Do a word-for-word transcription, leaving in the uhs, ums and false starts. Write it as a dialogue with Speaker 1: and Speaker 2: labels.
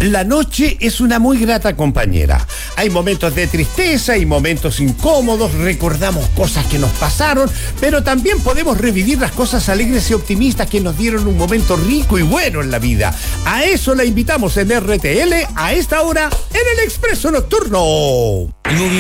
Speaker 1: La noche es una muy grata compañera. Hay momentos de tristeza y momentos incómodos, recordamos cosas que nos pasaron, pero también podemos revivir las cosas alegres y optimistas que nos dieron un momento rico y bueno en la vida. A eso la invitamos en R T L a esta hora en el Expreso Nocturno.